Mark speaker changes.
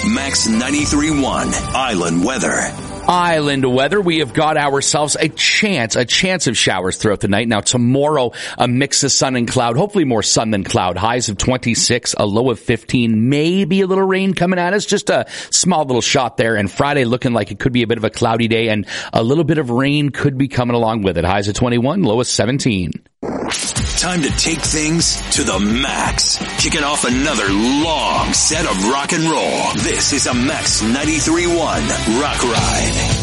Speaker 1: Max 93.1 Island Weather.
Speaker 2: Island weather, we have got ourselves a chance of showers throughout the night. Now tomorrow, a mix of sun and cloud, hopefully more sun than cloud. Highs of 26, a low of 15, maybe a little rain coming at us, just a small little shot there. And Friday looking like it could be a bit of a cloudy day, and a little bit of rain could be coming along with it. Highs of 21, low of 17.
Speaker 1: Time to take things to the max. Kicking off another long set of rock and roll. This is a Max 93.1 Rock Ride.